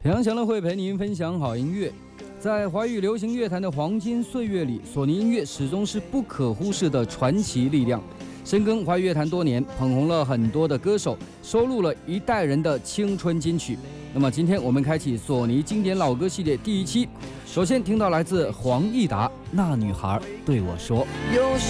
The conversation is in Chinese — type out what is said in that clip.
杨翔乐会陪您分享好音乐。在华语流行乐坛的黄金岁月里，索尼音乐始终是不可忽视的传奇力量。深耕华语乐坛多年，捧红了很多的歌手，收录了一代人的青春金曲。那么今天我们开启索尼经典老歌系列第1期，首先听到来自黄义达《那女孩对我说》。 有时